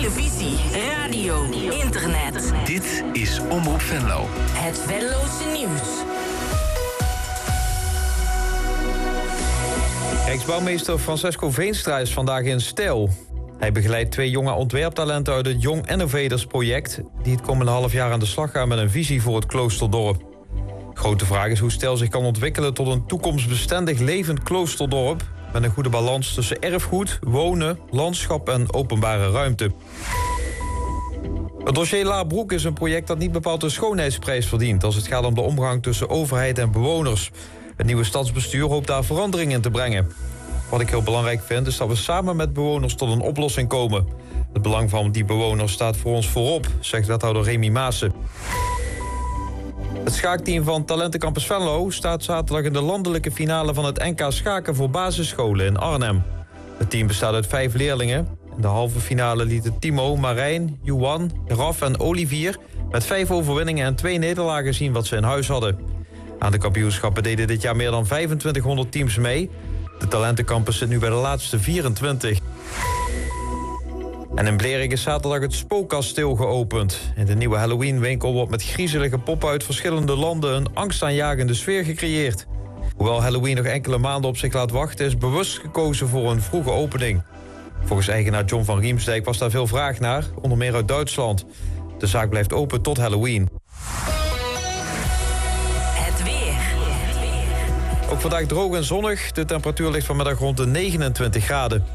televisie, radio, internet. Dit is Omroep Venlo. Het Venlose nieuws. Rijksbouwmeester Francesco Veenstra is vandaag in Stijl. Hij begeleidt 2 jonge ontwerptalenten uit het Young Innovators project... die het komende half jaar aan de slag gaan met een visie voor het kloosterdorp. Grote vraag is hoe Stijl zich kan ontwikkelen tot een toekomstbestendig levend kloosterdorp... met een goede balans tussen erfgoed, wonen, landschap en openbare ruimte. Het dossier Laarbroek is een project dat niet bepaald de schoonheidsprijs verdient... als het gaat om de omgang tussen overheid en bewoners. Het nieuwe stadsbestuur hoopt daar verandering in te brengen. Wat ik heel belangrijk vind is dat we samen met bewoners tot een oplossing komen. Het belang van die bewoners staat voor ons voorop, zegt wethouder Remy Maassen. Het schaakteam van Talentencampus Venlo staat zaterdag in de landelijke finale van het NK Schaken voor basisscholen in Arnhem. Het team bestaat uit 5 leerlingen. In de halve finale lieten Timo, Marijn, Juan, Raf en Olivier met 5 overwinningen en 2 nederlagen zien wat ze in huis hadden. Aan de kampioenschappen deden dit jaar meer dan 2500 teams mee. De Talentencampus zit nu bij de laatste 24. En in Blerik is zaterdag het Spookkasteel geopend. In de nieuwe Halloween-winkel wordt met griezelige poppen uit verschillende landen een angstaanjagende sfeer gecreëerd. Hoewel Halloween nog enkele maanden op zich laat wachten, is bewust gekozen voor een vroege opening. Volgens eigenaar John van Riemsdijk was daar veel vraag naar, onder meer uit Duitsland. De zaak blijft open tot Halloween. Het weer. Ook vandaag droog en zonnig. De temperatuur ligt vanmiddag rond de 29 graden.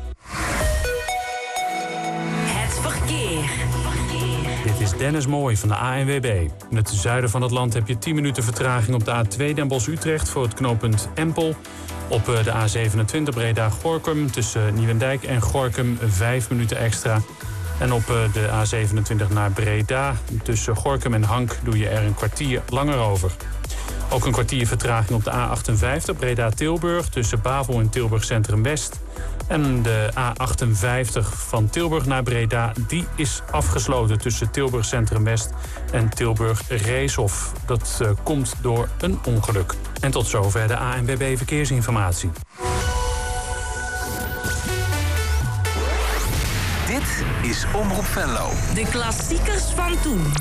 Het verkeer. Dit is Dennis Mooij van de ANWB. In het zuiden van het land heb je 10 minuten vertraging op de A2 Den Bosch-Utrecht voor het knooppunt Empel. Op de A27 Breda-Gorinchem tussen Nieuwendijk en Gorinchem 5 minuten extra. En op de A27 naar Breda tussen Gorinchem en Hank doe je er een kwartier langer over. Ook een kwartier vertraging op de A58 Breda-Tilburg tussen Bavel en Tilburg Centrum West. En de A58 van Tilburg naar Breda, die is afgesloten tussen Tilburg Centrum West en Tilburg Reeshof. Dat komt door een ongeluk. En tot zover de ANWB Verkeersinformatie. Dit is Omroep Venlo. De klassiekers van toen.